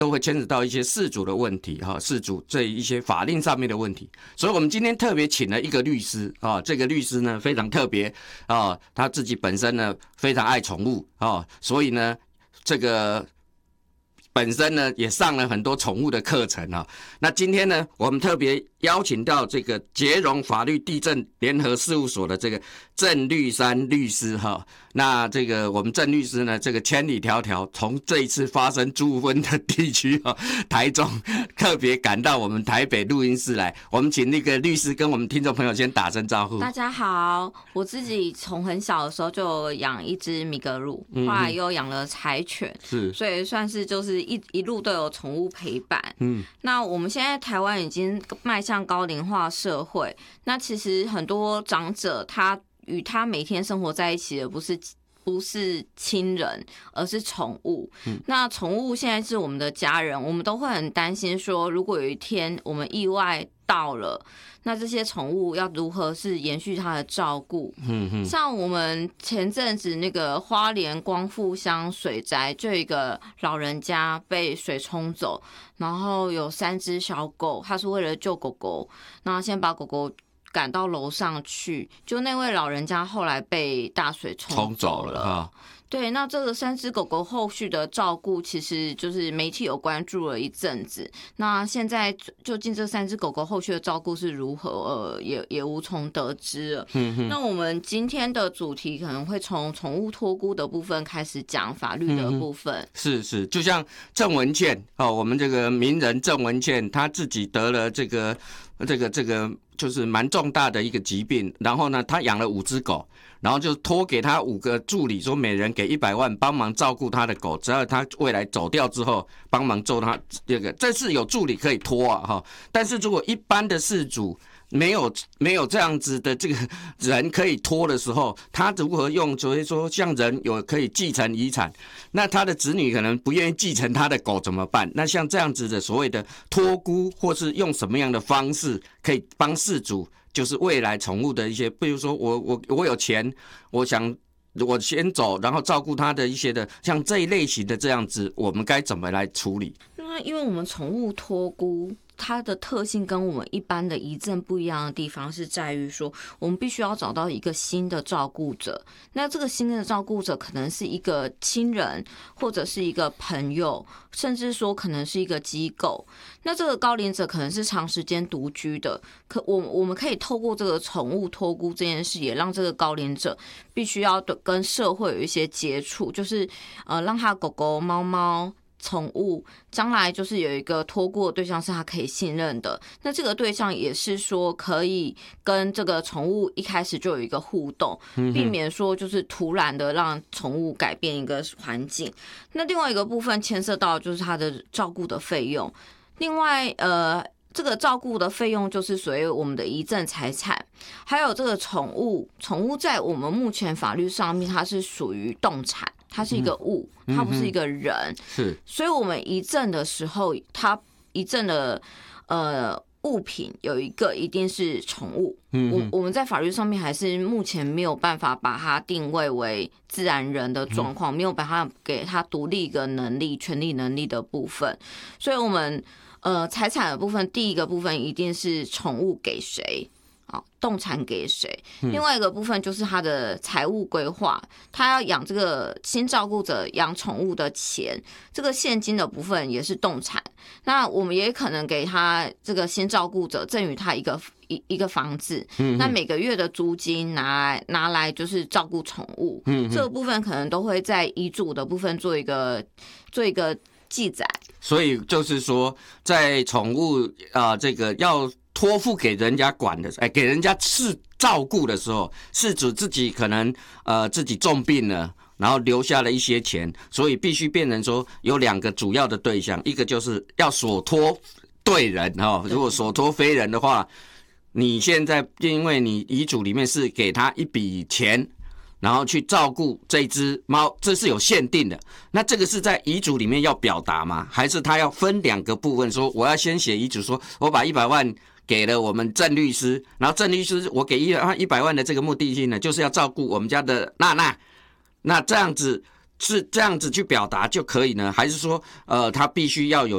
都会牵扯到一些事主的问题哈，事主这一些法令上面的问题，所以我们今天特别请了一个律师啊，这个律师呢非常特别啊，他自己本身呢非常爱宠物啊，所以呢这个本身呢也上了很多宠物的课程啊。那今天呢，我们特别邀请到这个捷荣法律地政联合事务所的这个郑律山律师哈。那这个我们郑律师呢，这个千里迢迢从这一次发生猪瘟的地区哈，台中特别赶到我们台北录音室来。我们请那个律师跟我们听众朋友先打声招呼。 大家好，我自己从很小的时候就养一只米格鲁，后来又养了柴犬，所以算是就是一路都有宠物陪伴。那我们现在台湾已经迈向高龄化社会，那其实很多长者他与他每天生活在一起的不是亲人，而是宠物。那宠物现在是我们的家人，我们都会很担心说，如果有一天我们意外到了，那这些宠物要如何是延续它的照顾？像我们前阵子那个花莲光复乡水灾，就有一个老人家被水冲走，然后有3只小狗，他是为了救狗狗，然后先把狗狗赶到楼上去，就那位老人家后来被大水冲走了啊。对，那这个3只狗狗后续的照顾，其实就是媒体有关注了一阵子。那现在究竟这3只狗狗后续的照顾是如何，也无从得知了。那我们今天的主题可能会从宠物托孤的部分开始讲法律的部分。 是，就像郑文茜哦，我们这个名人郑文茜，他自己得了这个就是蛮重大的一个疾病，然后呢，他养了5只狗。然后就托给他5个助理，说每人给100万，帮忙照顾他的狗，只要他未来走掉之后，帮忙做他这是有助理可以托啊哈。但是如果一般的事主没有这样子的这个人可以托的时候，他如何用？所以说像人有可以继承遗产，那他的子女可能不愿意继承他的狗怎么办？那像这样子的所谓的托孤，或是用什么样的方式可以帮事主？就是未来宠物的一些，比如说我有钱，我想我先走，然后照顾他的一些的，像这一类型的这样子，我们该怎么来处理？ 那因为我们宠物托孤，它的特性跟我们一般的遗赠不一样的地方是在于说，我们必须要找到一个新的照顾者。那这个新的照顾者可能是一个亲人，或者是一个朋友，甚至说可能是一个机构。那这个高龄者可能是长时间独居的，我们可以透过这个宠物托孤这件事，也让这个高龄者必须要跟社会有一些接触，就是让他狗狗、猫猫。宠物将来就是有一个托孤的对象是他可以信任的，那这个对象也是说可以跟这个宠物一开始就有一个互动，避免说就是突然的让宠物改变一个环境。那另外一个部分牵涉到就是他的照顾的费用，另外这个照顾的费用就是属于我们的遗赠财产，还有这个宠物在我们目前法律上面它是属于动产。它是一个物，它不是一个人， 是， 所以我们遗赠的时候，它遗赠的物品有一个一定是宠物。我们在法律上面还是目前没有办法把它定位为自然人的状况，没有把它给它独立一个能力、权利能力的部分，所以我们财产的部分，第一个部分一定是宠物给谁。动产给谁？另外一个部分就是他的财务规划，他要养这个新照顾者养宠物的钱，这个现金的部分也是动产。那我们也可能给他这个新照顾者赠予他一个房子，那每个月的租金拿来就是照顾宠物，这个部分可能都会在遗嘱的部分做一个记载。 所以就是说，在宠物这个要托付给人家管的，给人家照顾的时候，事主自己可能自己重病了，然后留下了一些钱，所以必须变成说有2个主要的对象，一个就是要所托对人哈，如果所托非人的话，你现在因为你遗嘱里面是给他一笔钱。然后去照顾这只猫，这是有限定的。那这个是在遗嘱里面要表达吗？还是他要分2个部分？说我要先写遗嘱，说我把100万给了我们郑律师，然后郑律师我给100万的这个目的性呢，就是要照顾我们家的娜娜。那这样子是这样子去表达就可以呢？还是说他必须要有